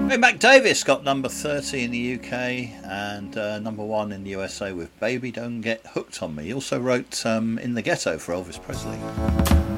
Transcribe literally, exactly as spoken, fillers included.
Mac Davis got number thirty in the U K and uh, number one in the U S A with Baby Don't Get Hooked on Me. He also wrote um, In the Ghetto for Elvis Presley.